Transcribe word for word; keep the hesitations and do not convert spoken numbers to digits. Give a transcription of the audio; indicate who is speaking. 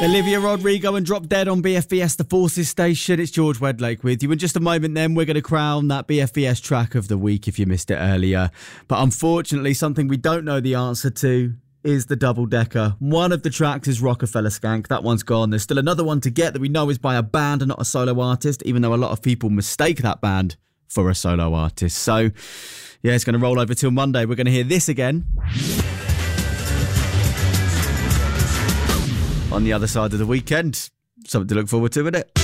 Speaker 1: Olivia Rodrigo and Drop Dead on B F B S The Forces station. It's George Wedlake with you. In just a moment then, we're going to crown that B F B S track of the week if you missed it earlier. But unfortunately, something we don't know the answer to is the double-decker. One of the tracks is Rockefeller Skank. That one's gone. There's still another one to get that we know is by a band and not a solo artist, even though a lot of people mistake that band for a solo artist. So, yeah, it's going to roll over till Monday. We're going to hear this again on the other side of the weekend. Something to look forward to, isn't it?